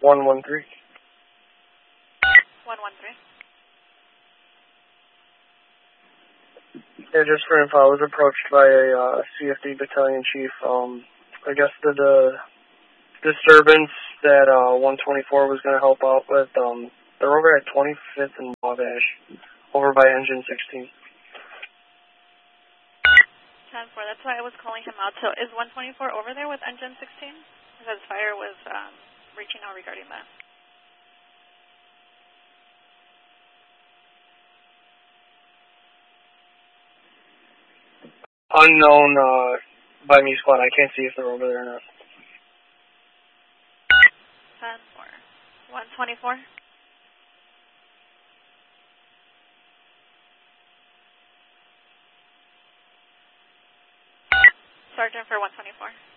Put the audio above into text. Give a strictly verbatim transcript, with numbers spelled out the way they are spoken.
one one three. one one three. Yeah, just for info, I was approached by a uh, C F D battalion chief. Um, I guess the, the disturbance that uh, one twenty-four was going to help out with, um, they're over at twenty-fifth and Wabash, over by engine sixteen. ten four, that's why I was calling him out. So is one twenty-four over there with engine sixteen? Because fire was um, reaching out regarding that. Unknown uh, by me squad. I can't see if they're over there or not. ten four. one twenty-four? Sergeant for one twenty-four.